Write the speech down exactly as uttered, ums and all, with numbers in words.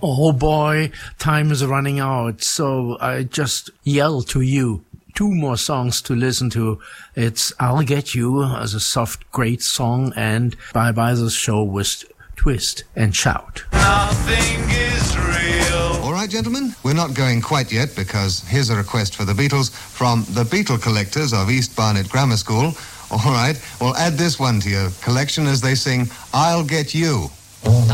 Oh boy, time is running out, so I just yell to you. Two more songs to listen to. It's I'll Get You as a soft, great song, and Bye Bye the Show with Twist and Shout. Nothing is real. All right, gentlemen, we're not going quite yet because here's a request for the Beatles from the Beatle Collectors of East Barnet Grammar School. All right, we'll add this one to your collection as they sing I'll Get You.